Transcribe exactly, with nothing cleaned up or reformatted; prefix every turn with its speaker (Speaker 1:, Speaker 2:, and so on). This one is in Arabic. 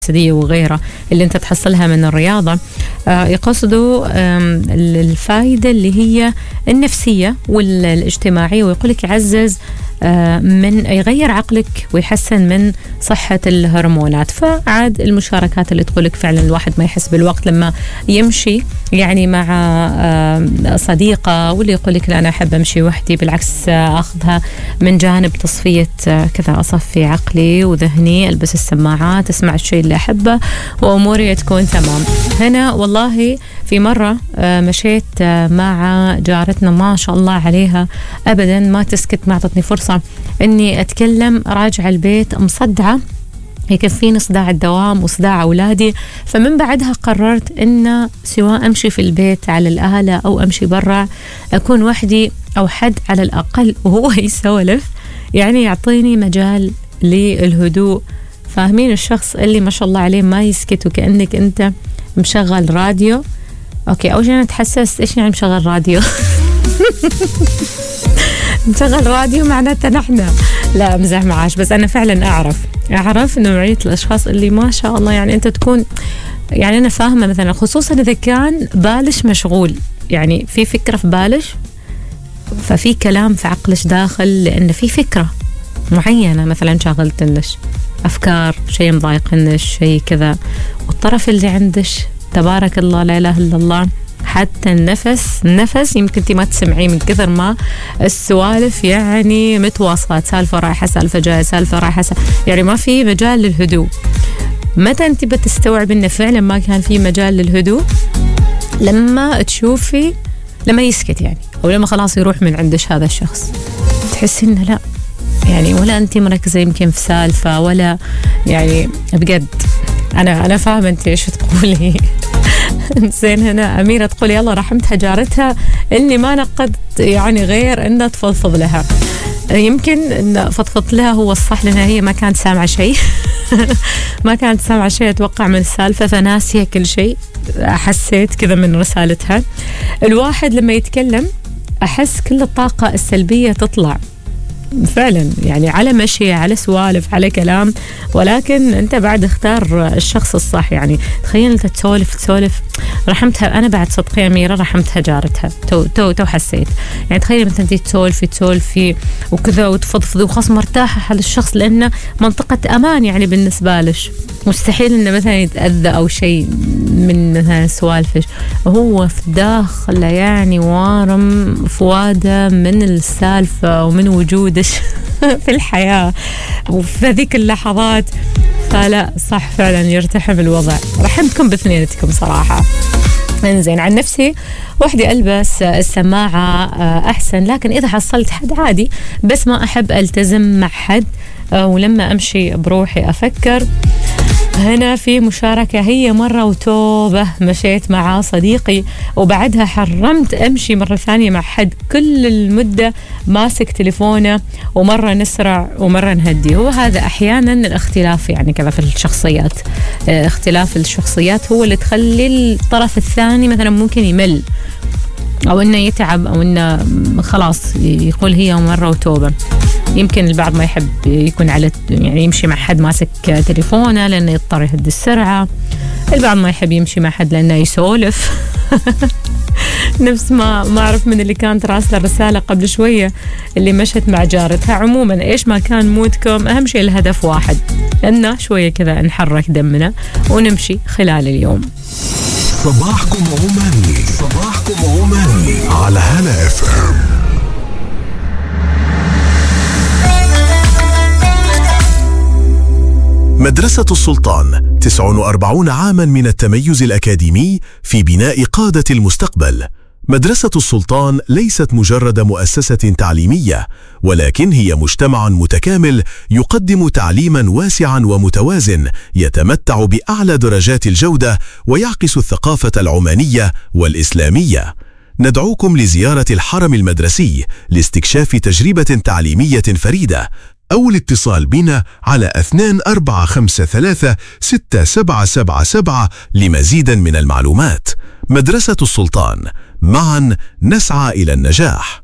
Speaker 1: الجسدية وغيرها اللي انت تحصلها من الرياضة. آه يقصدوا الفائدة اللي هي النفسية والاجتماعية، ويقولك يعزز آه من يغير عقلك ويحسن من صحة الهرمونات. فعاد المشاركات اللي تقولك فعلا الواحد ما يحس بالوقت لما يمشي يعني مع آه صديقة، واللي يقولك لا أنا أحب أمشي وحدي، بالعكس آه أخذها من جانب تصفية آه كذا، أصفي عقلي وذهني، ألبس السماعات، أسمع الشيء اللي أحبه وأموري تكون تمام. هنا والله في مرة آه مشيت آه مع جارتنا ما شاء الله عليها أبدا ما تسكت، ما أعطتني فرصة أني أتكلم، راجع البيت مصدعة، يكفيني صداع الدوام وصداع أولادي. فمن بعدها قررت أن سواء أمشي في البيت على الآلة أو أمشي برا أكون وحدي أو حد على الأقل وهو يسولف، يعني يعطيني مجال للهدوء. فاهمين الشخص اللي ما شاء الله عليه ما يسكت وكأنك أنت مشغل راديو. أوكي، أول شيء أنا تحسست إيش يعني مشغل راديو؟ مشغل راديو معناته نحن لا مزح معاش، بس أنا فعلا أعرف أعرف نوعية الأشخاص اللي ما شاء الله يعني أنت تكون يعني أنا فاهمة مثلا، خصوصا إذا كان بالش مشغول، يعني في فكرة في بالش ففي كلام في عقلش داخل، لأن في فكرة معينة مثلا شغلتنش أفكار، شيء مضايقنش، شيء كذا، والطرف اللي عندش تبارك الله لا إله إلا الله حتى النفس النفس يمكن انت ما تسمعيه من كثر ما السوالف يعني متواصلة، سالفة رايحة سالفة جاية سالفة رايحة سالفة، يعني ما في مجال للهدوء. متى انت بتستوعب انه فعلا ما كان في مجال للهدوء؟ لما تشوفي لما يسكت يعني، او لما خلاص يروح من عندش هذا الشخص، تحسي انه لا يعني ولا انت مركزة يمكن في سالفة ولا يعني بجد. انا انا فاهمة انت ايش تقولي. زين، هنا أميرة تقول يلا رحمتها جارتها اللي ما نقدت يعني غير أنها تفضفض لها. يمكن أن فضفض لها هو الصح، لأنها هي ما كانت سامعة شيء ما كانت سامعة شيء أتوقع من السالفة، فناسية كل شيء. حسيت كذا من رسالتها. الواحد لما يتكلم أحس كل الطاقة السلبية تطلع فعلا، يعني على مشي، على سوالف، على كلام، ولكن انت بعد اختار الشخص الصح. يعني تخيل انت تسولف تسولف رحمتها، انا بعد صدقي أميرة رحمتها جارتها، تو تو تو حسيت يعني تخيل مثلا انت تسولفي تسولفي وكذا وتفضفضي وخاص مرتاحة على الشخص، لانه منطقة امان يعني بالنسبة لش، مستحيل انه مثلا يتأذى او شيء من مثلا سوالفش، وهو في داخله يعني وارم فواده من السالفة ومن وجوده في الحياة وفي ذيك اللحظات. فلا صح فعلا يرتحم الوضع. رحمتكم باثنينتكم صراحة. انزين، عن نفسي وحدي ألبس السماعة أحسن، لكن إذا حصلت حد عادي، بس ما أحب ألتزم مع حد، ولما أمشي بروحي أفكر. هنا في مشاركة، هي مرة وتوبة مشيت مع صديقي وبعدها حرمت أمشي مرة ثانية مع حد، كل المدة ماسك تليفونه، ومرة نسرع ومرة نهدي. هو هذا أحيانا الاختلاف يعني كذا في الشخصيات، اختلاف الشخصيات هو اللي تخلي الطرف الثاني مثلا ممكن يمل أو إنه يتعب أو إنه خلاص يقول هي مرة وتوبة. يمكن البعض ما يحب يكون على يعني يمشي مع حد ماسك تليفونه لأنه يضطر يهدي السرعة، البعض ما يحب يمشي مع حد لأنه يسولف. نفس ما ما أعرف من اللي كانت راسلة رسالة قبل شوية اللي مشت مع جارتها. عموما إيش ما كان مودكم، أهم شيء الهدف واحد، إنه شوية كذا نحرك دمنا ونمشي خلال اليوم.
Speaker 2: صباحكم عماني، صباحكم عماني على هلا اف ام. مدرسة السلطان، تسعة وأربعين عاما من التميز الأكاديمي في بناء قادة المستقبل. مدرسة السلطان ليست مجرد مؤسسة تعليمية، ولكن هي مجتمع متكامل يقدم تعليما واسعا ومتوازن يتمتع بأعلى درجات الجودة ويعكس الثقافة العمانية والإسلامية. ندعوكم لزيارة الحرم المدرسي لاستكشاف تجربة تعليمية فريدة، أو الاتصال بنا على اثنين أربعة خمسة ثلاثة ستة سبعة سبعة سبعة لمزيد من المعلومات. مدرسة السلطان، معا نسعى إلى النجاح.